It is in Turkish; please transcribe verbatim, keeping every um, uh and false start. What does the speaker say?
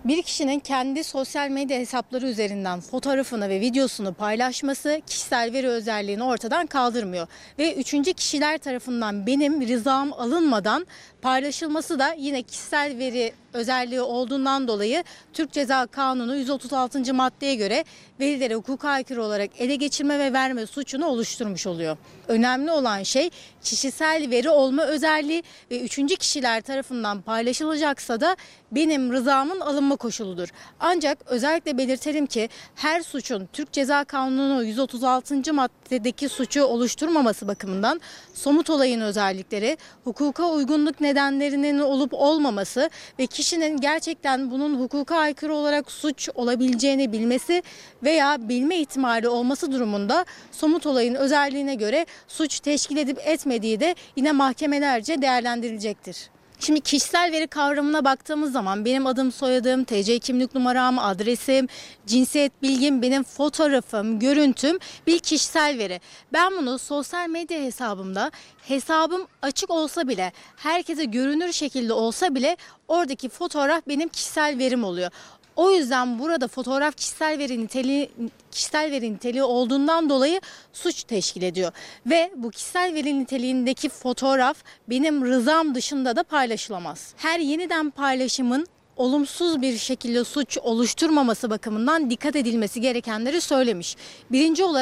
Bir kişinin kendi sosyal medya hesapları üzerinden fotoğrafını ve videosunu paylaşması kişisel veri özelliğini ortadan kaldırmıyor. Ve üçüncü kişiler tarafından benim rızam alınmadan paylaşılması da yine kişisel veri özelliği olduğundan dolayı Türk Ceza Kanunu yüz otuz altıncı maddeye göre verileri hukuka aykırı olarak ele geçirme ve verme suçunu oluşturmuş oluyor. Önemli olan şey kişisel veri olma özelliği ve üçüncü kişiler tarafından paylaşılacaksa da benim rızamın alınma koşuludur. Ancak özellikle belirtelim ki her suçun Türk Ceza Kanunu yüz otuz altıncı maddedeki suçu oluşturmaması bakımından somut olayın özellikleri, hukuka uygunluk nedenlerinin olup olmaması ve kişinin gerçekten bunun hukuka aykırı olarak suç olabileceğini bilmesi veya bilme ihtimali olması durumunda somut olayın özelliğine göre suç teşkil edip etmediği de yine mahkemelerce değerlendirilecektir. Şimdi kişisel veri kavramına baktığımız zaman benim adım, soyadım, T C kimlik numaram, adresim, cinsiyet bilgim, benim fotoğrafım, görüntüm bir kişisel veri. Ben bunu sosyal medya hesabımda hesabım açık olsa bile, herkese görünür şekilde olsa bile oradaki fotoğraf benim kişisel verim oluyor. O yüzden burada fotoğraf kişisel veri niteliği, kişisel veri niteliği olduğundan dolayı suç teşkil ediyor. Ve bu kişisel veri niteliğindeki fotoğraf benim rızam dışında da paylaşılamaz. Her yeniden paylaşımın olumsuz bir şekilde suç oluşturmaması bakımından dikkat edilmesi gerekenleri söylemiş. Birinci olarak